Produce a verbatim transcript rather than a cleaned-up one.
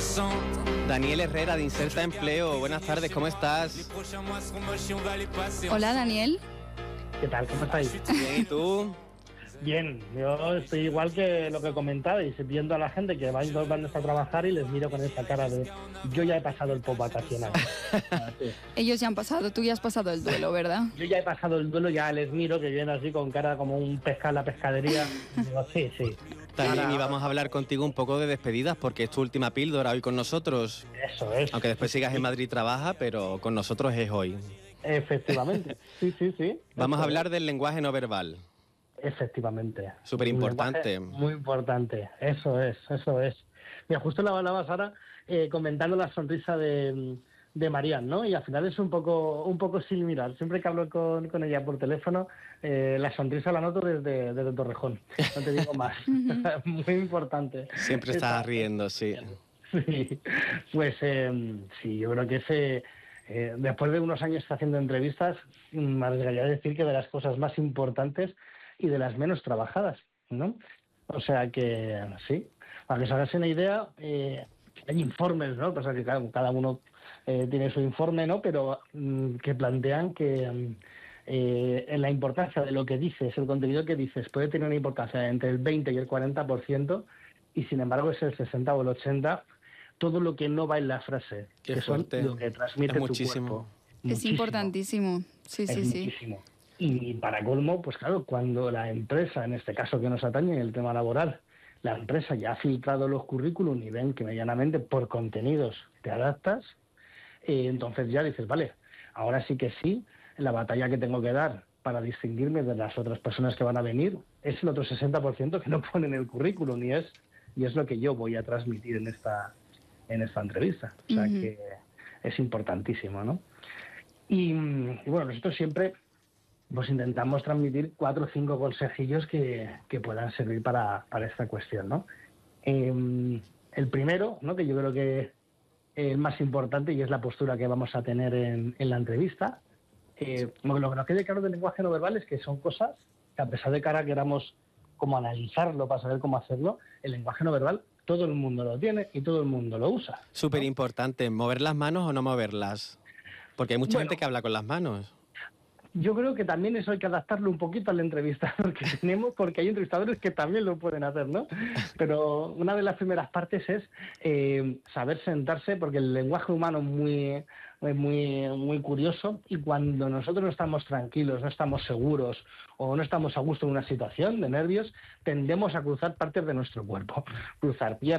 Daniel Herrera, de Inserta Empleo. Buenas tardes, ¿cómo estás? Hola, Daniel. ¿Qué tal? ¿Cómo estáis? Bien, ¿y tú? Bien, yo estoy igual que lo que comentabais, viendo a la gente que va dos bandas a trabajar y les miro con esa cara de yo ya he pasado el pop vacacional. Así. Ellos ya han pasado, tú ya has pasado el duelo, ¿verdad? Yo ya he pasado el duelo, ya les miro que vienen así con cara como un pescado en la pescadería. Y digo, sí, sí. También Ahora, íbamos a hablar contigo un poco de despedidas, porque es tu última píldora hoy con nosotros. Eso es. Aunque después sigas en Madrid y trabaja, pero con nosotros es hoy. Efectivamente, sí, sí, sí. Vamos Eso a hablar es. del lenguaje no verbal. Efectivamente. Súper importante. Muy importante, eso es, eso es. Mira, justo la hablabas ahora eh, comentando la sonrisa de, de Marian, ¿no? Y al final es un poco un poco similar. Siempre que hablo con, con ella por teléfono, eh, la sonrisa la noto desde, desde Torrejón, no te digo más. Muy importante. Siempre estás Esa- riendo, sí. Sí, pues eh, sí, yo creo que ese, eh, después de unos años haciendo entrevistas, me arriesgaría a decir que de las cosas más importantes y de las menos trabajadas, ¿no? O sea que sí, para que os hagáis una idea, eh, hay informes, ¿no? Pasa que cada, cada uno eh, tiene su informe, ¿no? Pero mm, que plantean que mm, eh, en la importancia de lo que dices, el contenido que dices, puede tener una importancia entre el veinte y el cuarenta por ciento, y sin embargo es el sesenta o el ochenta todo lo que no va en la frase, Qué que fuerte. son lo que transmite Es tu muchísimo. cuerpo. Es Muchísimo. importantísimo. Sí, Es sí, sí. muchísimo. Y para colmo, pues claro, cuando la empresa, en este caso que nos atañe, el tema laboral, la empresa ya ha filtrado los currículum y ven que medianamente por contenidos te adaptas, eh, entonces ya dices, vale, ahora sí que sí, la batalla que tengo que dar para distinguirme de las otras personas que van a venir es el otro sesenta por ciento que no pone en el currículum y es, y es lo que yo voy a transmitir en esta, en esta entrevista. O sea Ujú. que es importantísimo, ¿no? Y, y bueno, nosotros siempre pues intentamos transmitir cuatro o cinco consejillos que, que puedan servir para, para esta cuestión, ¿no? Eh, el primero, ¿no? Que yo creo que es el más importante y es la postura que vamos a tener en, en la entrevista. Eh, lo que nos quede claro del lenguaje no verbal es que son cosas que a pesar de que ahora queramos como analizarlo para saber cómo hacerlo, el lenguaje no verbal todo el mundo lo tiene y todo el mundo lo usa, ¿no? Súper importante, ¿mover las manos o no moverlas? Porque hay mucha Bueno, gente que habla con las manos. yo creo que también eso hay que adaptarlo un poquito al entrevistador que tenemos, porque hay entrevistadores que también lo pueden hacer, ¿no? Pero una de las primeras partes es eh, saber sentarse, porque el lenguaje humano es muy, es muy, muy curioso, y cuando nosotros no estamos tranquilos, no estamos seguros o no estamos a gusto en una situación de nervios, tendemos a cruzar partes de nuestro cuerpo, cruzar piernas,